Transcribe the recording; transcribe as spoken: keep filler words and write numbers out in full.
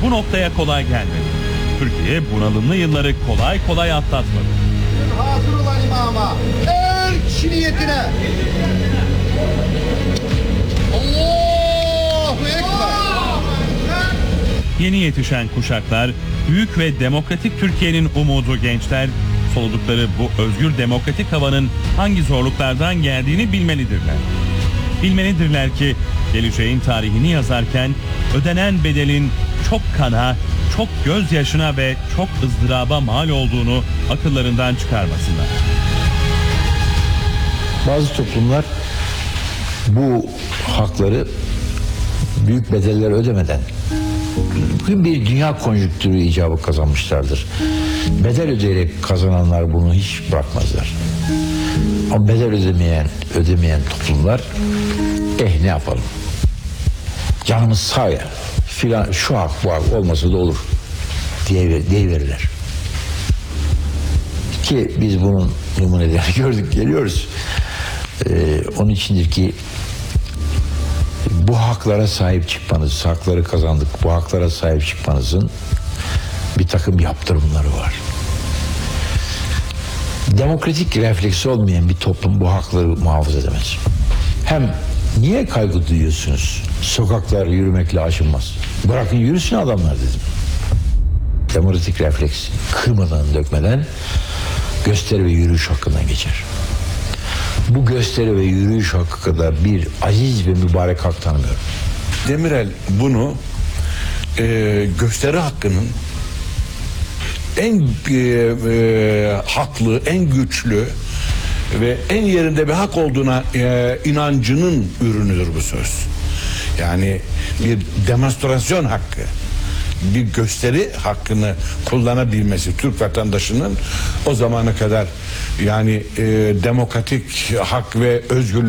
bu noktaya kolay gelmedi. Türkiye bunalımlı yılları kolay kolay atlatmadı. Hazır olan imama, el kişi niyetine. Allahu Ekber. Yeni yetişen kuşaklar, büyük ve demokratik Türkiye'nin umudu gençler, soludukları bu özgür demokratik havanın hangi zorluklardan geldiğini bilmelidirler. Bilmelidirler ki geleceğin tarihini yazarken ödenen bedelin çok kana, çok gözyaşına ve çok ızdıraba mal olduğunu akıllarından çıkarmasınlar. Bazı toplumlar bu hakları büyük bedeller ödemeden bugün bir dünya konjüktürü icabı kazanmışlardır. Bedel ödeyerek kazananlar bunu hiç bırakmazlar. Ama bedel ödemeyen, ödemeyen toplumlar eh ne yapalım? Canımız sağ ya filan şu hak bu hak olmasa da olur diye, diye verirler. Ki biz bunun numunelerini gördük geliyoruz. Ee, onun içindir ki bu haklara sahip çıkmanız, hakları kazandık, bu haklara sahip çıkmanızın bir takım yaptırımları var. Demokratik refleksi olmayan bir toplum bu hakları muhafaza edemez. Hem niye kaygı duyuyorsunuz? Sokaklar yürümekle aşınmaz. Bırakın yürüsün adamlar dedim. Demokratik refleks kırmadan dökmeden gösteri ve yürüyüş hakkından geçer. Bu gösteri ve yürüyüş hakkı kadar bir aziz ve mübarek hak tanımıyorum. Demirel bunu e, gösteri hakkının en e, e, haklı, en güçlü ve en yerinde bir hak olduğuna e, inancının ürünüdür bu söz. Yani bir demonstrasyon hakkı, bir gösteri hakkını kullanabilmesi Türk vatandaşının o zamana kadar yani e, demokratik hak ve özgürlük